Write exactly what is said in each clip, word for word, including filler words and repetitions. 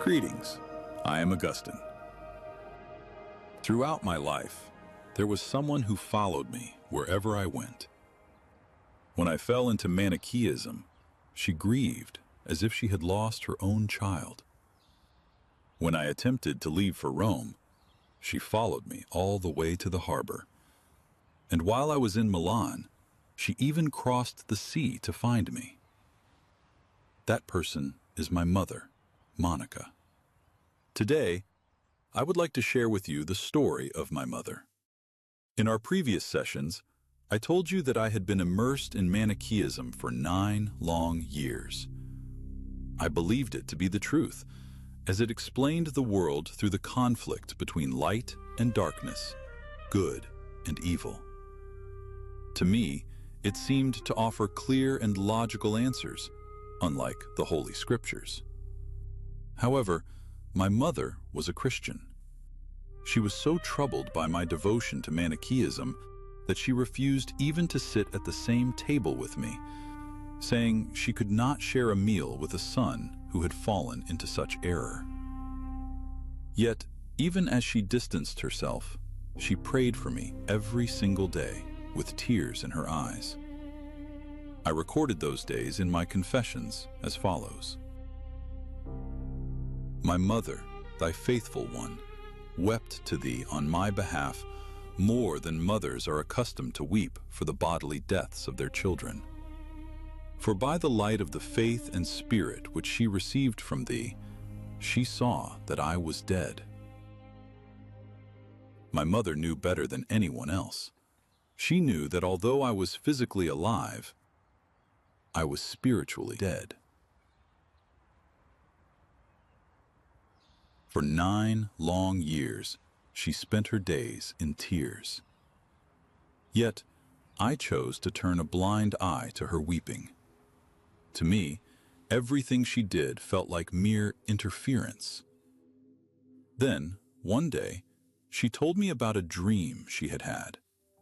Greetings, I am Augustine. Throughout my life, there was someone who followed me wherever I went. When I fell into Manichaeism, she grieved as if she had lost her own child. When I attempted to leave for Rome, she followed me all the way to the harbor. And while I was in Milan, she even crossed the sea to find me. That person is my mother, Monica. Today, I would like to share with you the story of my mother. In our previous sessions, I told you that I had been immersed in Manichaeism for nine long years. I believed it to be the truth, as it explained the world through the conflict between light and darkness, good and evil. To me, it seemed to offer clear and logical answers, unlike the Holy Scriptures. However, my mother was a Christian. She was so troubled by my devotion to Manichaeism that she refused even to sit at the same table with me, saying she could not share a meal with a son who had fallen into such error. Yet, even as she distanced herself, she prayed for me every single day with tears in her eyes. I recorded those days in my confessions as follows. My mother, thy faithful one, wept to thee on my behalf more than mothers are accustomed to weep for the bodily deaths of their children. For by the light of the faith and spirit which she received from thee, she saw that I was dead. My mother knew better than anyone else. She knew that although I was physically alive, I was spiritually dead. For nine long years, she spent her days in tears. Yet, I chose to turn a blind eye to her weeping. To me, everything she did felt like mere interference. Then, one day, she told me about a dream she had had.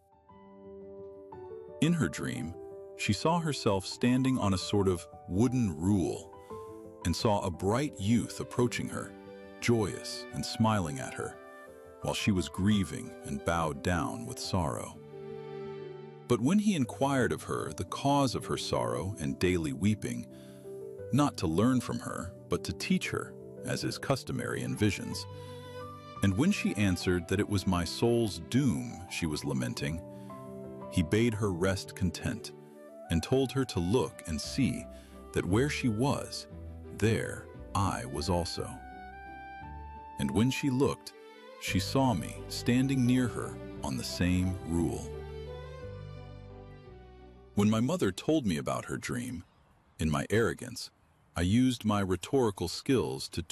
In her dream, she saw herself standing on a sort of wooden rule and saw a bright youth approaching her, joyous and smiling at her, while she was grieving and bowed down with sorrow. But when he inquired of her the cause of her sorrow and daily weeping, not to learn from her, but to teach her, as is customary in visions, and when she answered that it was my soul's doom she was lamenting, he bade her rest content and told her to look and see that where she was, there I was also. And when she looked, she saw me standing near her on the same rule. When my mother told me about her dream, in my arrogance, I used my rhetorical skills to